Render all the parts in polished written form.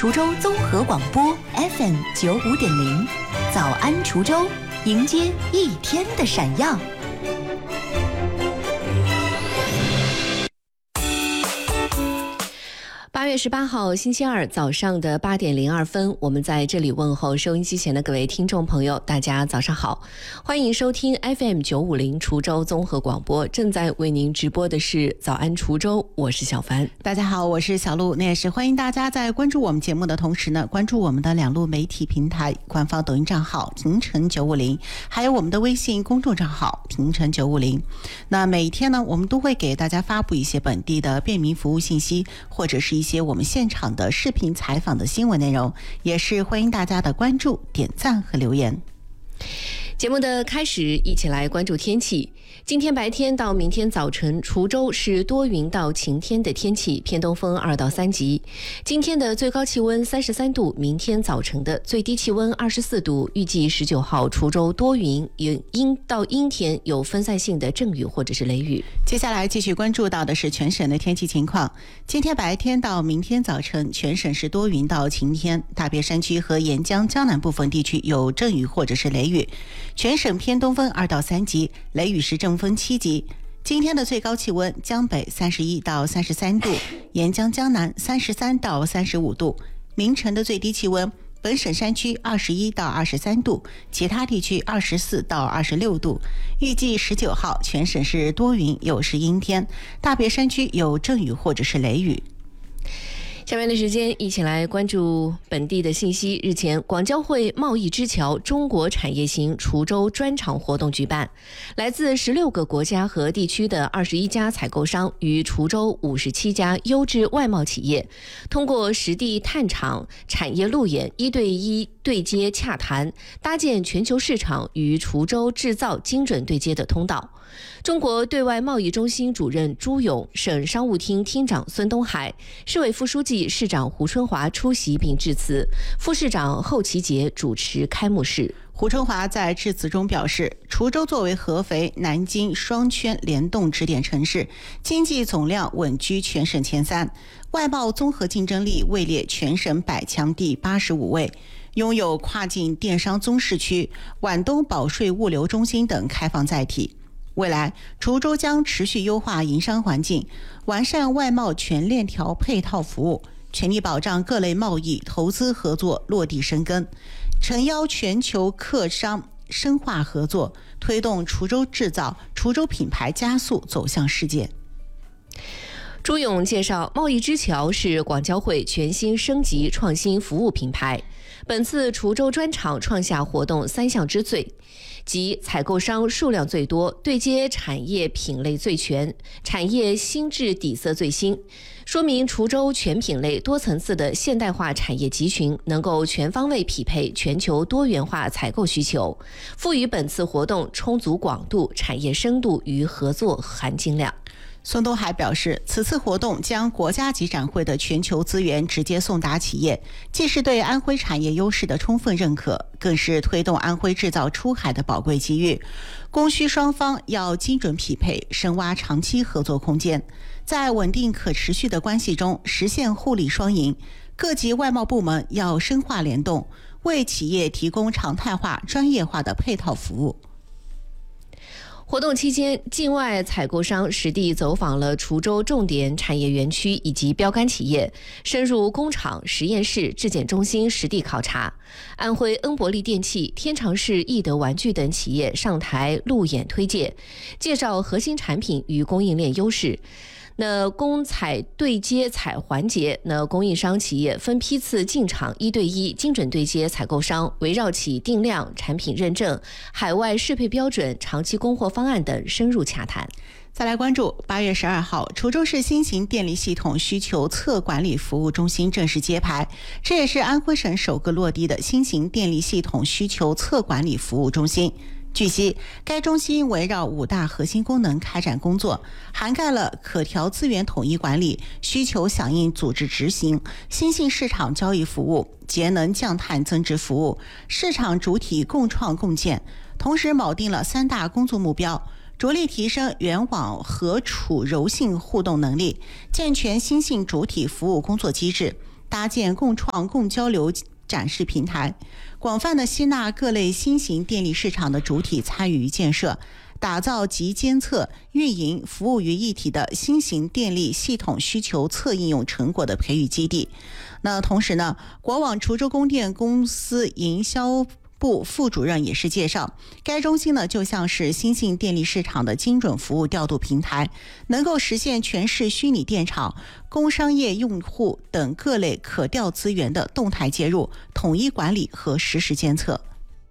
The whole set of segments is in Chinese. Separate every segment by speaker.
Speaker 1: 滁州综合广播 FM 95.0，早安滁州，迎接一天的闪耀。
Speaker 2: 8月18号星期二早上的8点02分，我们在这里问候收音机前的各位听众朋友，大家早上好，欢迎收听 FM 950滁州综合广播，正在为您直播的是早安滁州，我是小凡。
Speaker 3: 大家好，我是小鹿。那也是欢迎大家在关注我们节目的同时呢，关注我们的两路媒体平台，官方抖音账号平成950，还有我们的微信公众账号平成950。那每一天呢，我们都会给大家发布一些本地的便民服务信息，或者是一些我们现场的视频采访的新闻内容，也是欢迎大家的关注、点赞和留言。
Speaker 2: 节目的开始，一起来关注天气。今天白天到明天早晨，滁州是多云到晴天的天气，偏东风2到3级。今天的最高气温33度，明天早晨的最低气温24度。预计19号滁州多云，阴到阴天，有分散性的阵雨或者是雷雨。
Speaker 3: 接下来继续关注到的是全省的天气情况。今天白天到明天早晨，全省是多云到晴天，大别山区和沿江江南部分地区有阵雨或者是雷雨。全省偏东风2到3级，雷雨时阵风7级。今天的最高气温，江北31到33度，沿江江南33到35度。明晨的最低气温，本省山区21到23度，其他地区24到26度。预计19号全省是多云，有时阴天，大别山区有阵雨或者是雷雨。
Speaker 2: 下面的时间一起来关注本地的信息。日前，广交会贸易之桥中国产业行滁州专场活动举办，来自16个国家和地区的21家采购商与滁州57家优质外贸企业，通过实地探场、产业路演、1对1对接洽谈，搭建全球市场与滁州制造精准对接的通道。中国对外贸易中心主任朱勇、省商务厅厅长孙东海、市委副书记、市长胡春华出席并致辞，副市长后其杰主持开幕式。
Speaker 3: 胡春华在致辞中表示，滁州作为合肥、南京双圈联动支点城市，经济总量稳居全省前3，外贸综合竞争力位列全省100强第85位，拥有跨境电商综市区、皖东保税物流中心等开放载体。未来，滁州将持续优化营商环境，完善外贸全链条配套服务，全力保障各类贸易投资合作落地生根，诚邀全球客商深化合作，推动滁州制造、滁州品牌加速走向世界。
Speaker 2: 朱勇介绍，贸易之桥是广交会全新升级创新服务品牌。本次滁州专场创下活动3项之最，即采购商数量最多，对接产业品类最全，产业新质底色最新，说明滁州全品类多层次的现代化产业集群能够全方位匹配全球多元化采购需求，赋予本次活动充足广度、产业深度与合作含金量。
Speaker 3: 孙东海表示，此次活动将国家级展会的全球资源直接送达企业，既是对安徽产业优势的充分认可，更是推动安徽制造出海的宝贵机遇。供需双方要精准匹配，深挖长期合作空间，在稳定可持续的关系中实现互利双赢。各级外贸部门要深化联动，为企业提供常态化、专业化的配套服务。
Speaker 2: 活动期间，境外采购商实地走访了滁州重点产业园区以及标杆企业，深入工厂、实验室、质检中心实地考察。安徽恩伯利电器、天长市易德玩具等企业上台路演推介，介绍核心产品与供应链优势。供采对接采环节，供应商企业分批次进场1对1精准对接采购商，围绕起定量、产品认证、海外适配标准、长期供货方案等深入洽谈。
Speaker 3: 再来关注8月12号，滁州市新型电力系统需求侧管理服务中心正式揭牌，这也是安徽省首个落地的新型电力系统需求侧管理服务中心。据悉，该中心围绕5大核心功能开展工作，涵盖了可调资源统一管理、需求响应组织执行、新兴市场交易服务、节能降碳增值服务、市场主体共创共建，同时铆定了3大工作目标，着力提升原网和储柔性互动能力，健全新兴主体服务工作机制， 搭建共创共交流展示平台，广泛的吸纳各类新型电力市场的主体参与建设，打造集监测、运营、服务于一体的新型电力系统需求侧应用成果的培育基地。那同时呢，国网滁州供电公司营销部副主任也是介绍，该中心呢就像是新型电力市场的精准服务调度平台，能够实现全市虚拟电厂、工商业用户等各类可调资源的动态介入、统一管理和实时监测。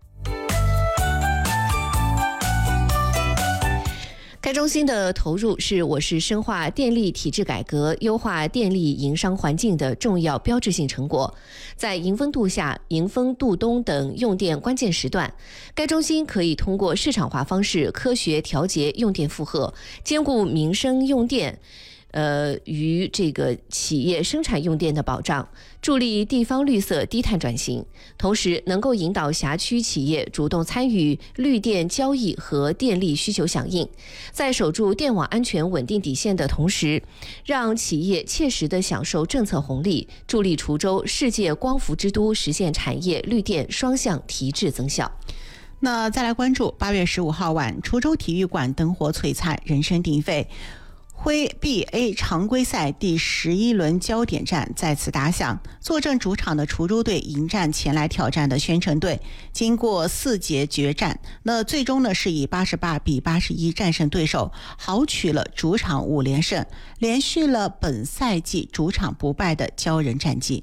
Speaker 2: 该中心的投入是我市深化电力体制改革、优化电力营商环境的重要标志性成果。在迎风度夏、迎风度冬等用电关键时段，该中心可以通过市场化方式科学调节用电负荷，兼顾民生用电与这个企业生产用电的保障，助力地方绿色低碳转型，同时能够引导辖区企业主动参与绿电交易和电力需求响应，在守住电网安全稳定底线的同时，让企业切实地享受政策红利，助力滁州世界光伏之都实现产业绿电双向提质增效。
Speaker 3: 那再来关注8月15号晚，滁州体育馆灯火璀璨，人声鼎沸。徽 BA 常规赛第11轮焦点战再次打响，坐镇主场的滁州队迎战前来挑战的宣城队，经过4节决战，那最终呢是以88比81战胜对手，豪取了主场5连胜，连续了本赛季主场不败的骄人战绩。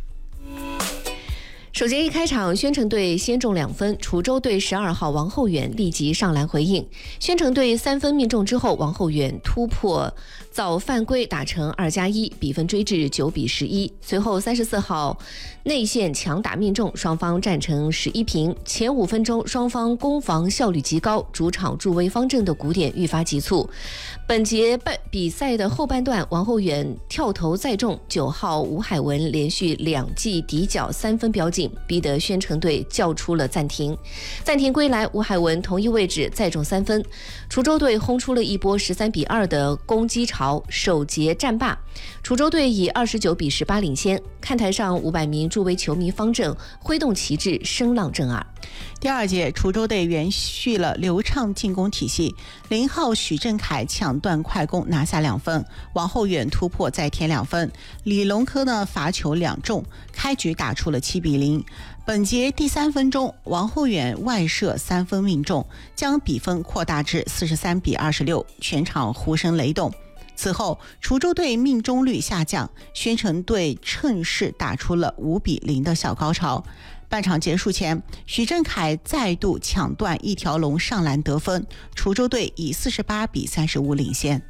Speaker 2: 首节一开场，宣城队先中2分，滁州队12号王厚远立即上篮回应。宣城队3分命中之后，王厚远突破造犯规打成2+1，比分追至9比11。随后34号内线强打命中，双方战成11平。前5分钟双方攻防效率极高，主场助威方阵的鼓点愈发急促。本节比赛的后半段，王厚远跳投再中，9号吴海文连续2记底角3分标进，逼得宣城队叫出了暂停。暂停归来，吴海文同一位置再中3分，滁州队轰出了一波13比2的攻击潮，首节战罢，滁州队以29比18领先。看台上500名助威球迷方阵挥动旗帜，声浪震耳。
Speaker 3: 第2节，滁州队延续了流畅进攻体系，0号许振凯抢断快攻拿下2分，王厚远突破再添2分，李龙科呢罚球2中，开局打出了7比0。本节第3分钟，王厚远外射3分命中，将比分扩大至43比26，全场呼声雷动。此后，滁州队命中率下降，宣城队趁势打出了5比0的小高潮。半场结束前，许振凯再度抢断一条龙上篮得分，滁州队以48比35领先。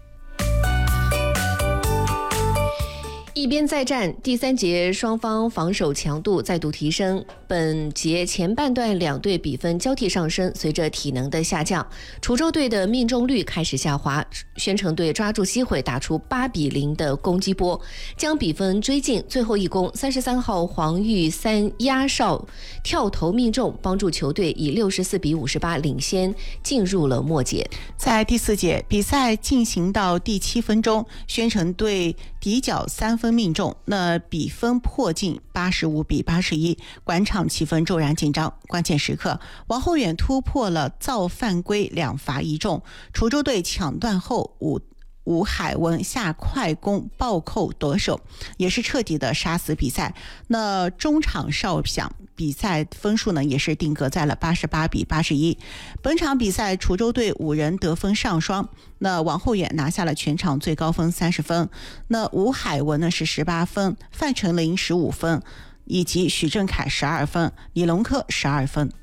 Speaker 2: 一边再战，第3节双方防守强度再度提升。本节前半段两队比分交替上升，随着体能的下降，滁州队的命中率开始下滑，宣城队抓住机会打出8比0的攻击波，将比分追进。最后一攻，33号黄玉3压哨跳投命中，帮助球队以64比58领先进入了末节。
Speaker 3: 在第4节，比赛进行到第7分钟，宣城队底角3分命中，那比分迫近85比81，馆场气氛骤然紧张。关键时刻，王厚远突破了造犯规2罚1中，滁州队抢断后吴海文下快攻暴扣得手，也是彻底的杀死比赛。那中场哨响，比赛分数呢也是定格在了88比81。本场比赛滁州队5人得分上双，那王厚远拿下了全场最高分30分，那吴海文呢是18分，范丞林15分，以及许振凯12分，李龙科12分。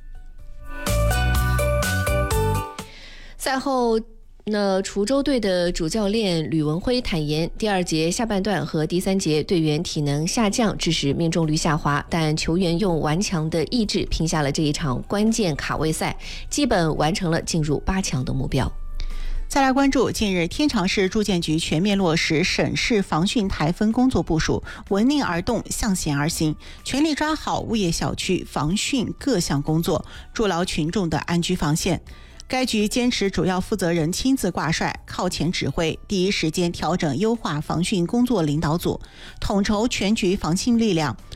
Speaker 2: 赛后那滁州队的主教练吕文辉坦言，第2节下半段和第3节队员体能下降，致使命中率下滑，但球员用顽强的意志拼下了这一场关键卡位赛，基本完成了进入8强的目标。
Speaker 3: 再来关注，近日天长市住建局全面落实省市防汛台风工作部署，闻令而动，向险而行，全力抓好物业小区防汛各项工作，筑牢群众的安居防线。 该局坚持主要负责人亲自挂帅，靠前指挥，第一时间调整优化防汛工作领导组，统筹全局防汛力量，